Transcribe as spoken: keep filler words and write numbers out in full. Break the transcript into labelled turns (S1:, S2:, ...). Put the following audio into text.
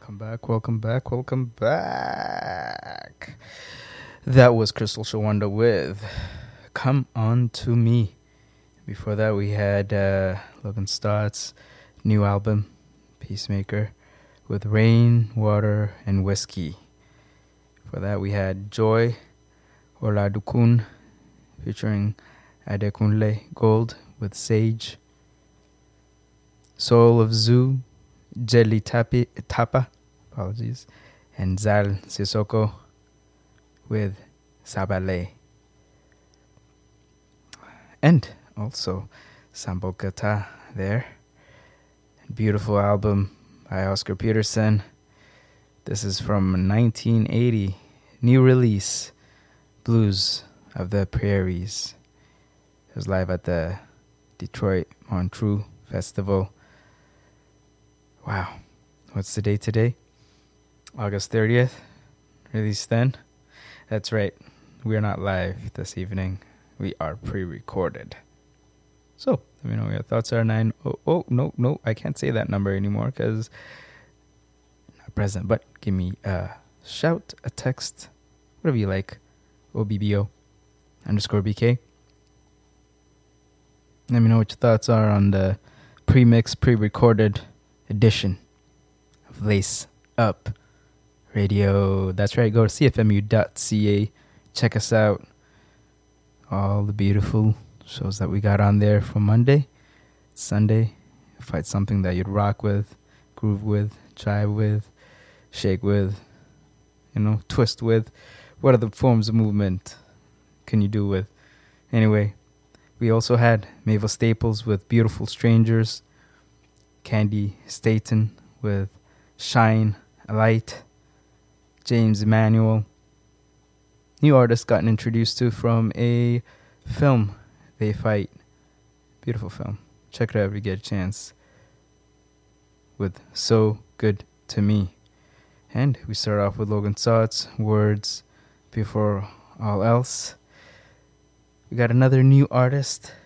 S1: Welcome back, welcome back, welcome back. That was Crystal Shawanda with Come On To Me. Before that, we had uh, Logan Stott's new album, Peacemaker, with Rain, Water, and Whiskey. For that, we had Joy Oladukun featuring Adekunle Gold with Sage. Soul of Zoo, Jelly Tapi, Tapa, apologies, and Zal Sissoko with Sabale. And also Sambo Gata there. Beautiful album by Oscar Peterson. This is from nineteen eighty. New release, Blues of the Prairies. It was live at the Detroit Montreux Festival. Wow. What's the date today? August thirtieth. Released then. That's right. We are not live this evening. We are pre-recorded. So, let me know what your thoughts are. Nine. Oh, oh, no, no. I can't say that number anymore because not present. But give me a shout, a text, whatever you like. O B B O underscore B K. Let me know what your thoughts are on the pre-mix, pre-recorded edition of Lace Up Radio. That's right. Go to C F M U dot C A. Check us out. All the beautiful shows that we got on there from Monday, Sunday. Find something that you'd rock with, groove with, jive with, shake with, you know, twist with. What other forms of movement can you do with? Anyway, we also had Mavis Staples with Beautiful Strangers, Candy Staten with Shine a Light, James Emmanuel. New artist gotten introduced to from a film, They Fight. Beautiful film. Check it out if you get a chance. With So Good to Me. And we start off with Logan Stott's Words Before All Else. We got another new artist